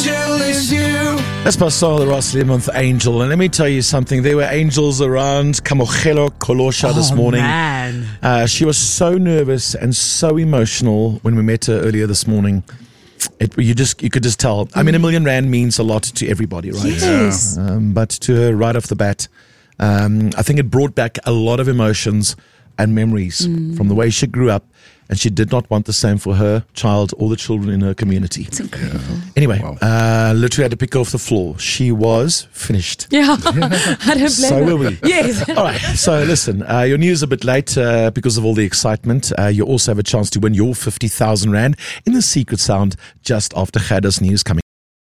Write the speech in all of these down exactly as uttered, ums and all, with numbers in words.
angel is you. That's Pastor Ross Lemon Angel. And let me tell you something. There were angels around Kamokhelo Kolosha this Oh, morning. man. Uh, she was so nervous and so emotional when we met her earlier this morning. It, you just you could just tell. I mean, a million rand means a lot to everybody, right? Yes. Um, but to her, right off the bat, um, I think it brought back a lot of emotions and memories mm. from the way she grew up. And she did not want the same for her child or the children in her community. It's incredible. Yeah. Anyway, wow. uh, literally had to pick her off the floor. She was finished. Yeah, I don't blame So her. were we. Yes. All right, so listen, uh, your news a bit late uh, because of all the excitement. Uh, you also have a chance to win your fifty thousand rand in the Secret Sound just after Gerda's news coming.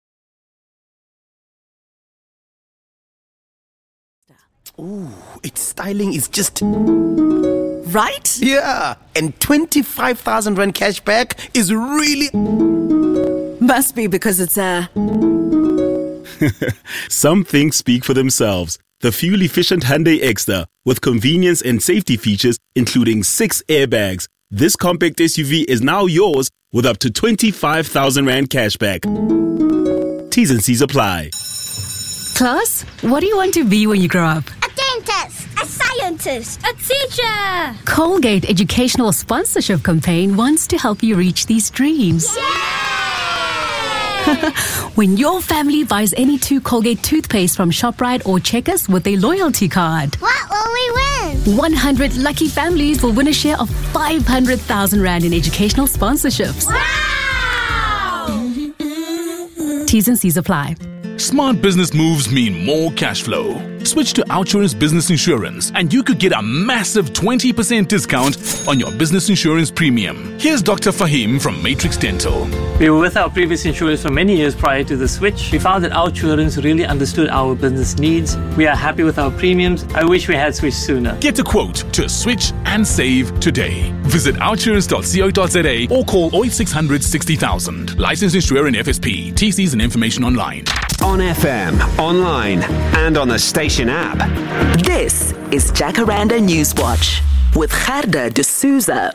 Ooh, its styling is just... Right? Yeah, and twenty-five thousand rand cash back is really... Must be because it's a... Some things speak for themselves. The fuel-efficient Hyundai Exter with convenience and safety features including six airbags. This compact S U V is now yours with up to twenty-five thousand rand cashback. T's and C's apply. Class, what do you want to be when you grow up? A dentist, a scientist, a teacher. Colgate Educational Sponsorship Campaign wants to help you reach these dreams. When your family buys any two Colgate toothpaste from ShopRite or Checkers with a loyalty card, What will we win? one hundred lucky families will win a share of five hundred thousand rand in educational sponsorships. Wow! T's and C's apply. Smart business moves mean more cash flow. Switch to Outsurance Business Insurance and you could get a massive twenty percent discount on your business insurance premium. Here's Doctor Fahim from Matrix Dental. We were with our previous insurers for many years prior to the switch. We found that Outsurance really understood our business needs. We are happy with our premiums. I wish we had switched sooner. Get a quote to switch and save today. Visit outsurance dot co dot za or call oh eight six hundred sixty thousand. Licensed insurer in F S P. T Cs and information online. On F M, online, and on the station app. This is Jacaranda Newswatch with Gerda de Souza.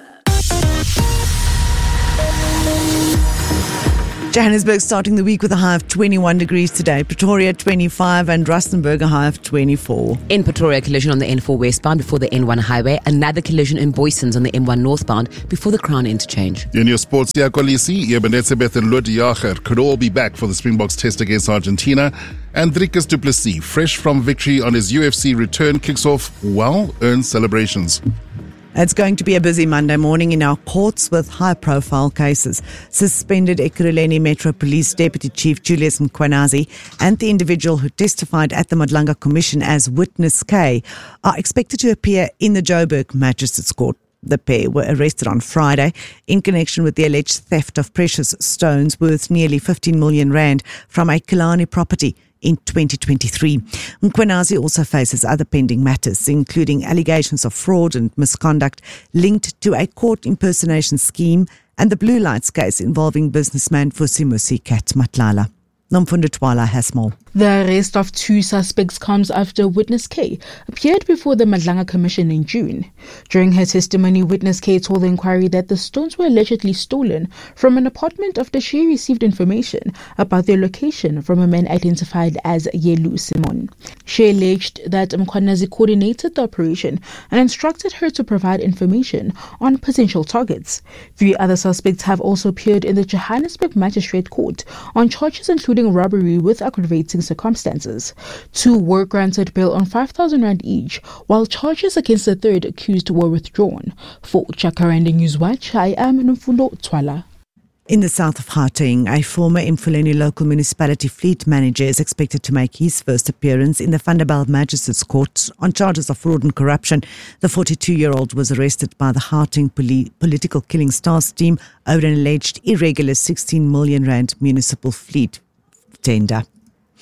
Johannesburg starting the week with a high of twenty-one degrees today. Pretoria twenty-five and Rustenburg a high of twenty-four. In Pretoria, collision on the N four westbound before the N one highway. Another collision in Boysons on the N one northbound before the Crown interchange. In your sports, Kolisi, Ebenezebeth and Lud Yacher could all be back for the Springboks test against Argentina. And Dricus du Plessis, fresh from victory on his U F C return, kicks off well-earned celebrations. It's going to be a busy Monday morning in our courts with high-profile cases. Suspended Ekurhuleni Metro Police Deputy Chief Julius Mkhwanazi and the individual who testified at the Madlanga Commission as Witness K are expected to appear in the Joburg Magistrates Court. The pair were arrested on Friday in connection with the alleged theft of precious stones worth nearly fifteen million rand from a Killarney property in twenty twenty-three. Mkhwanazi also faces other pending matters, including allegations of fraud and misconduct linked to a court impersonation scheme and the Blue Lights case involving businessman Vusimusi Kat Matlala. Nomfundo Twala has more. The arrest of two suspects comes after Witness K appeared before the Madlanga Commission in June. During her testimony, Witness K told the inquiry that the stones were allegedly stolen from an apartment after she received information about their location from a man identified as Yelu Simon. She alleged that Mkhwanazi coordinated the operation and instructed her to provide information on potential targets. Three other suspects have also appeared in the Johannesburg Magistrate Court on charges including robbery with aggravating circumstances. Two were granted bail on five thousand rand each, while charges against the third accused were withdrawn. For Jacaranda Newswatch, I am Nomfundo Twala. In the south of Gauteng, a former Emfuleni local municipality fleet manager is expected to make his first appearance in the Vanderbijl Magistrates Court on charges of fraud and corruption. The forty-two-year-old was arrested by the Gauteng poli- Political Killing Stars team over an alleged irregular sixteen million rand municipal fleet tender.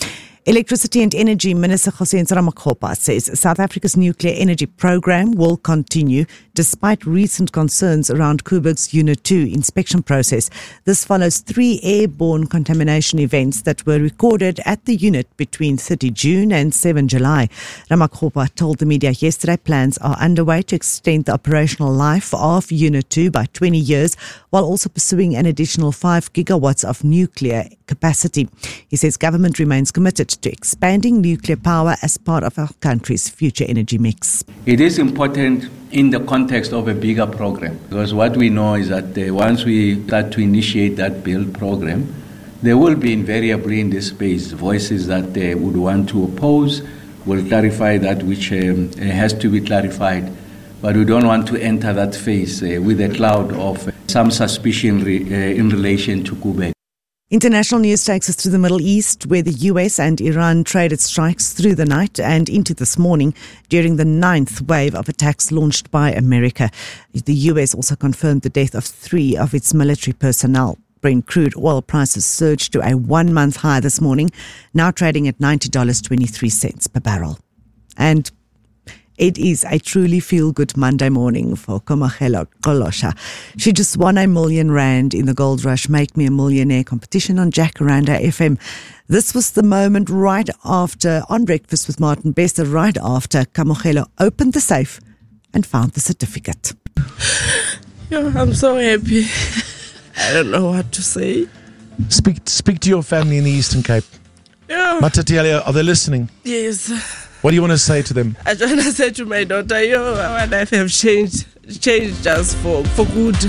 Electricity and Energy Minister José Ramokgopa says South Africa's nuclear energy program will continue despite recent concerns around Koeberg's Unit two inspection process. This follows three airborne contamination events that were recorded at the unit between thirtieth June and seventh July. Ramokgopa told the media yesterday plans are underway to extend the operational life of Unit two by twenty years, while also pursuing an additional five gigawatts of nuclear capacity. He says government remains committed to expanding nuclear power as part of our country's future energy mix. It is important in the context of a bigger program, because what we know is that uh, once we start to initiate that build program, there will be invariably in this space voices that uh, would want to oppose, will clarify that which um, has to be clarified. But we don't want to enter that phase uh, with a cloud of uh, some suspicion re- uh, in relation to Koeberg. International news takes us to the Middle East, where the U S and Iran traded strikes through the night and into this morning during the ninth wave of attacks launched by America. The U S also confirmed the death of three of its military personnel. Brent crude oil prices surged to a one-month high this morning, now trading at ninety dollars and twenty-three cents per barrel. And it is a truly feel-good Monday morning for Komagelo Kolosha. She just won a million rand in the Gold Rush Make Me a Millionaire competition on Jacaranda F M. This was the moment right after, on Breakfast with Martin Bester, right after Komagelo opened the safe and found the certificate. Yeah, I'm so happy. I don't know what to say. Speak, speak to your family in the Eastern Cape. Yeah. Matatiele, are they listening? Yes. What do you want to say to them? I just want to say to my daughter, yo, our life have changed, changed just for, for good.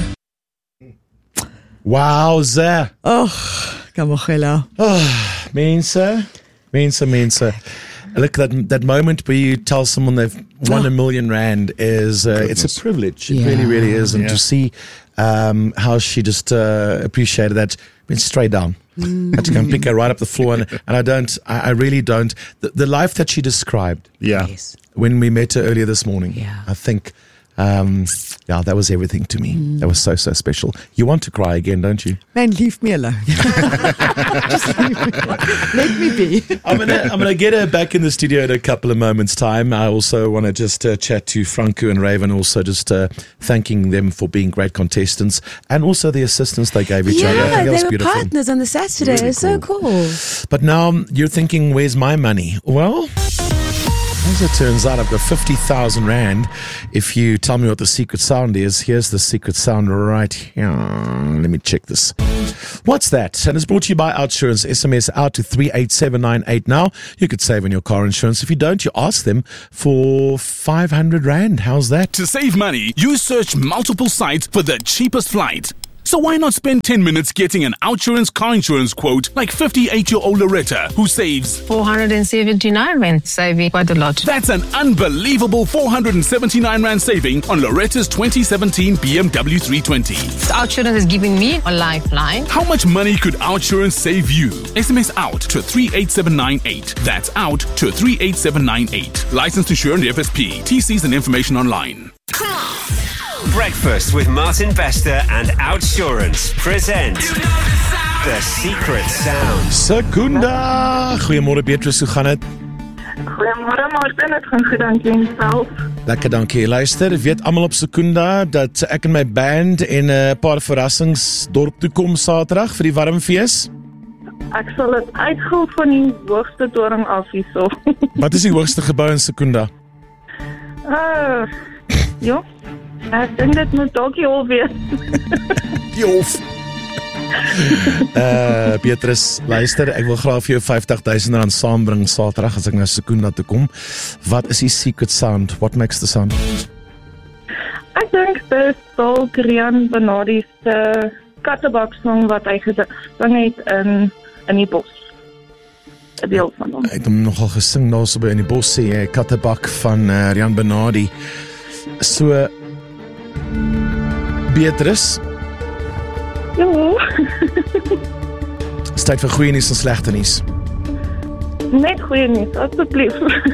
Wowza. Oh, Komagelo. Oh, mense, mense, mense. Look, that that moment where you tell someone they've won a million rand is, uh, it's a privilege. It Yeah. really, really is. And Yeah. to see um, how she just uh, appreciated that, went straight down. Mm. Had to come pick her right up the floor. And, and I don't, I, I really don't. The, the life that she described Yeah. Yes. when we met her earlier this morning, Yeah. I think, um, yeah, that was everything to me. Mm. That was so, so special. You want to cry again, don't you? Man, leave me alone. Just leave me alone. Let me be. I'm gonna I'm gonna get her back in the studio in a couple of moments' time. I also want to just uh, chat to Franco and Raven, also just uh, thanking them for being great contestants and also the assistance they gave each other. I Yeah, think that was they were beautiful. partners on the Saturday. Really It's so cool. But now you're thinking, where's my money? Well, as it turns out, I've got fifty thousand rand. If you tell me what the secret sound is, here's the secret sound right here. Let me check this. What's that? And it's brought to you by Outsurance. S M S out to three eight seven nine eight now. You could save on your car insurance. If you don't, you ask them for five hundred rand. How's that? To save money, you search multiple sites for the cheapest flight. So why not spend ten minutes getting an Outsurance car insurance quote like fifty-eight-year-old Loretta, who saves four hundred seventy-nine rand, saving quite a lot. That's an unbelievable four hundred seventy-nine rand saving on Loretta's twenty seventeen B M W three twenty. Outsurance is giving me a lifeline. How much money could Outsurance save you? S M S out to three eight seven nine eight. That's out to three eight seven nine eight. Licensed insured F S P. T Cs and information online. Breakfast with Martin Bester and Outsurance present The Secret Sound. Secunda. Goeiemôre Beatrice, hoe gaan dit? Goeiemôre Martin, het gaan goed, dankie en self. Lekker, dankie. Luister, weet almal op Secunda dat ek en my band en 'n uh, paar verrassings dorp toe kom Saterdag vir die Warmfees. Ek sal dit uitgul van die hoogste toring af hierso. Wat is die hoogste gebou in Secunda? Uh, ja, ek dink dit moet dalk die hof wees. Die hof. Uh, Beatrice, luister, ek wil graag vir jou vyftig duisend rand saambring Saterdag as ek na Secunda toe kom. Wat is die secret sound? What makes the sound? Ek dink dit is dalk Rian Benardi se Kattebak song wat hy gesing het in in die bos. 'n Deel van hom. Ek het hom nogal gesing daar so by in die bos sê hy Kattebak van uh, Rian Benardi. So Beatrice, Jo. is tyd vir goeie nuus en slegte nuus. Net goeie nuus, asseblief.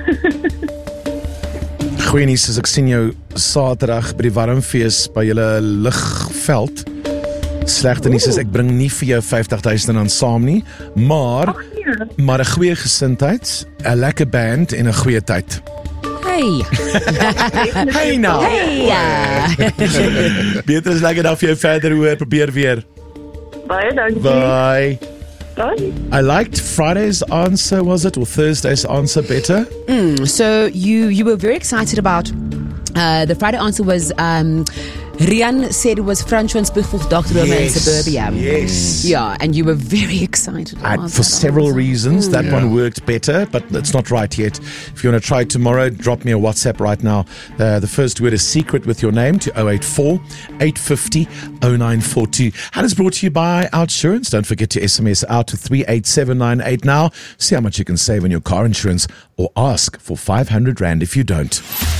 Goeie nuus is ek sien jou Saterdag by die Warmfees by julle ligveld Slegte nuus is ek bring nie vir jou vyftig duisend rand saam nie, maar Ag nee. maar 'n goeie gesindheid, 'n lekker band en 'n goeie tyd. Hey. Hey nou. Hey. Beatrice, lekker dat vir jou verder hoor. Probeer weer. Baie dankie. Bye. Bye. I liked Friday's answer, was it, or Thursday's answer better? Mm, so you you were very excited about uh, the Friday answer was um, Rian said it was Francois Buchhoff, Doctor Roma in Suburbia. Yes. Yeah, and you were very excited. And for several reasons, that Mm. one worked better, but it's not right yet. If you want to try it tomorrow, drop me a WhatsApp right now. Uh, the first word is secret with your name to oh eight four, eight five oh, oh nine four two. And it's brought to you by Outsurance. Don't forget to S M S out to three eight seven nine eight now. See how much you can save on your car insurance or ask for five hundred rand if you don't.